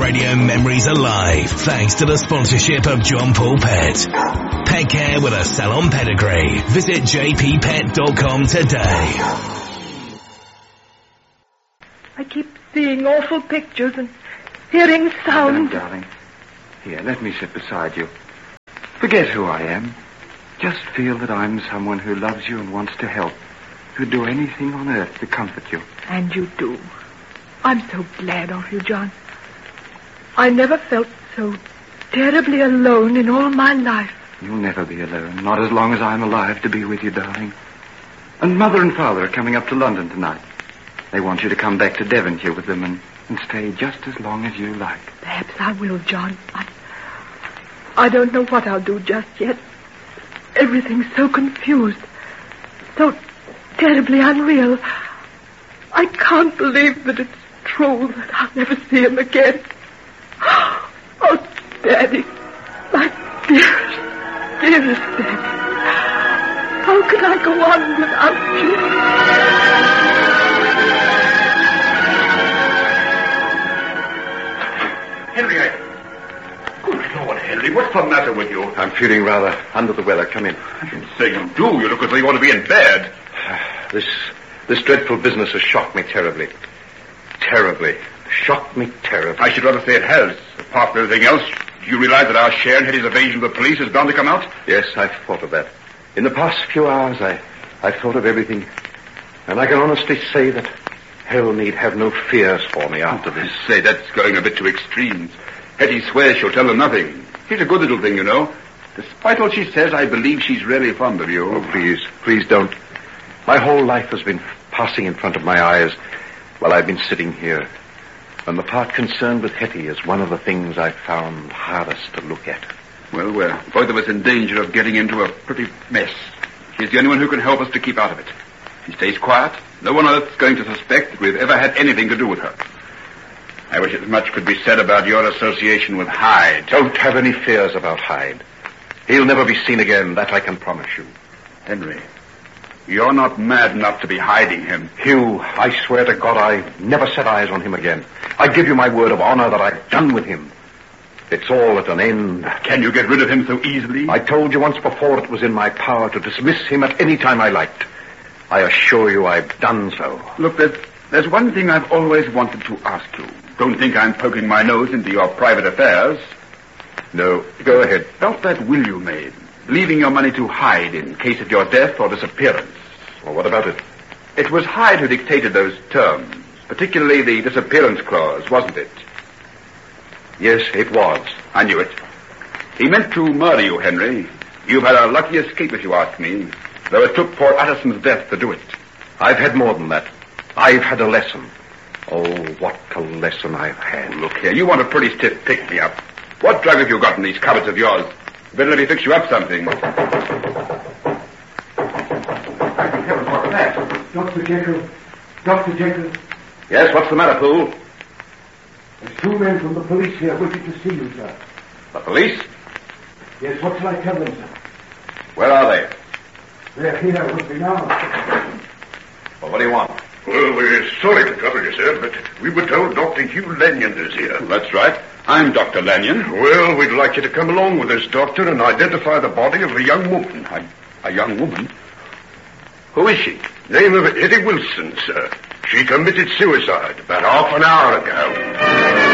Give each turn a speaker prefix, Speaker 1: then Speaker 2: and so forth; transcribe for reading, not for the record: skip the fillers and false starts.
Speaker 1: radio memories alive thanks to the sponsorship of John Paul Pet. Pet care with a salon pedigree. Visit jppet.com today.
Speaker 2: I keep seeing awful pictures and hearing sounds.
Speaker 3: Darling. Here, let me sit beside you. Forget who I am. Just feel that I'm someone who loves you and wants to help. Who'd do anything on earth to comfort you.
Speaker 2: And you do. I'm so glad of you, John. I never felt so terribly alone in all my life.
Speaker 3: You'll never be alone, not as long as I'm alive to be with you, darling. And Mother and Father are coming up to London tonight. They want you to come back to Devonshire with them and stay just as long as you like.
Speaker 2: Perhaps I will, John. I don't know what I'll do just yet. Everything's so confused. So terribly unreal. I can't believe that it's true that I'll never see him again. Oh, Daddy. My dearest, dearest Daddy. How can I go on without you?
Speaker 4: Henry, Good Lord, Henry, what's the matter with you?
Speaker 5: I'm feeling rather under the weather. Come in.
Speaker 4: I didn't say you do. You look as though you want to be in bed.
Speaker 5: This dreadful business has shocked me terribly. Terribly. Shocked me terribly.
Speaker 4: I should rather say it has. Apart from everything else, do you realize that our share in Hetty's evasion of the police is bound to come out?
Speaker 5: Yes, I've thought of that. In the past few hours, I've thought of everything. And I can honestly say that hell need have no fears for me after this.
Speaker 4: I say, that's going a bit to extremes. Hetty swears she'll tell them nothing. She's a good little thing, you know. Despite all she says, I believe she's really fond of you.
Speaker 5: Oh, please don't. My whole life has been passing in front of my eyes while I've been sitting here. And the part concerned with Hetty is one of the things I've found hardest to look at.
Speaker 4: Well, we're both of us in danger of getting into a pretty mess. She's the only one who can help us to keep out of it. She stays quiet. No one on earth's going to suspect that we've ever had anything to do with her. I wish as much could be said about your association with Hyde.
Speaker 5: Don't have any fears about Hyde. He'll never be seen again, that I can promise you.
Speaker 4: Henry, you're not mad enough to be hiding him.
Speaker 5: Hugh, I swear to God I never set eyes on him again. I give you my word of honor that I've done with him. It's all at an end.
Speaker 4: Can you get rid of him so easily?
Speaker 5: I told you once before it was in my power to dismiss him at any time I liked. I assure you I've done so.
Speaker 4: Look, there's one thing I've always wanted to ask you. Don't think I'm poking my nose into your private affairs.
Speaker 5: No, go ahead.
Speaker 4: About that will you made, leaving your money to Hyde in case of your death or disappearance.
Speaker 5: Well, what about it?
Speaker 4: It was Hyde who dictated those terms, particularly the disappearance clause, wasn't it?
Speaker 5: Yes, it was.
Speaker 4: I knew it. He meant to murder you, Henry. You've had a lucky escape, if you ask me, though it took poor Utterson's death to do it.
Speaker 5: I've had more than that. I've had a lesson. Oh, what a lesson I've had.
Speaker 4: Look here, you want a pretty stiff pick-me-up. What drug have you got in these cupboards of yours? Better let me fix you up something.
Speaker 3: What's that?
Speaker 6: Dr. Jekyll. Dr. Jekyll.
Speaker 5: Yes, what's the matter, Poole?
Speaker 6: There's two men from the police here waiting to see you, sir.
Speaker 5: The police?
Speaker 6: Yes, what shall I tell them, sir?
Speaker 5: Where are they?
Speaker 6: They're here with me now.
Speaker 5: Well, what do you want?
Speaker 7: Well, we're sorry to trouble you, sir, but we were told Dr. Hugh Lanyon is here.
Speaker 4: That's right. I'm Dr. Lanyon.
Speaker 7: Well, we'd like you to come along with us, Doctor, and identify the body of a young woman.
Speaker 4: A young woman? Who is she?
Speaker 7: Name of Hetty Wilson, sir. She committed suicide about half an hour ago.